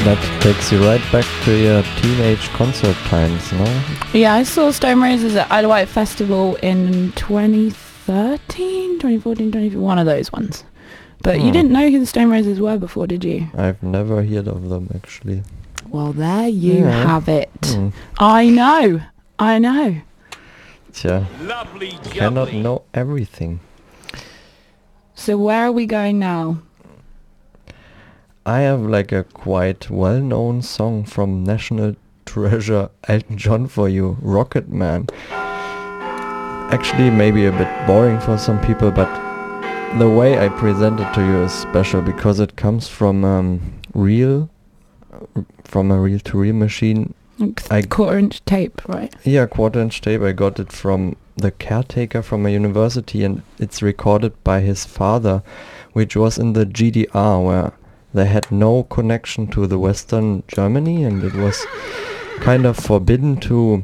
That takes you right back to your teenage concert times, no? Yeah, I saw Stone Roses at Isle of Wight Festival in 2013, 2014, 2015, one of those ones. But you didn't know who the Stone Roses were before, did you? I've never heard of them, actually. Well, there you have it. Mm. I know. Tja, Lovely cannot jubbly. know everything. So where are we going now? I have like a quite well-known song from National Treasure Elton John for you, Rocket Man. Actually, maybe a bit boring for some people, but the way I present it to you is special because it comes from a reel-to-reel machine. Quarter-inch tape, right? Yeah, quarter-inch tape. I got it from the caretaker from a university, and it's recorded by his father, which was in the GDR, where they had no connection to the Western Germany, and it was kind of forbidden to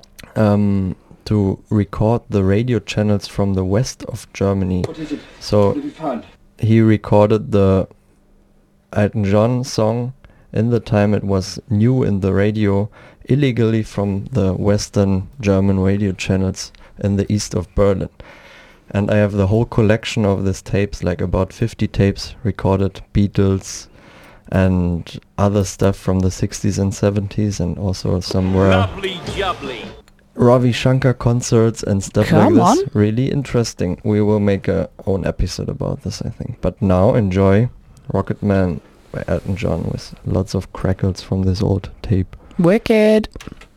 record the radio channels from the west of Germany. What is it? So What have you found? he recorded the Elton John song in the time it was new in the radio illegally from the Western German radio channels in the east of Berlin. And I have the whole collection of these tapes, like about 50 tapes recorded, Beatles and other stuff from the 60s and 70s, and also somewhere Lovely jubbly. Ravi Shankar concerts and stuff Come like this. on. Really interesting. We will make a own episode about this, I think. But now enjoy Rocket Man by Elton John with lots of crackles from this old tape. Wicked.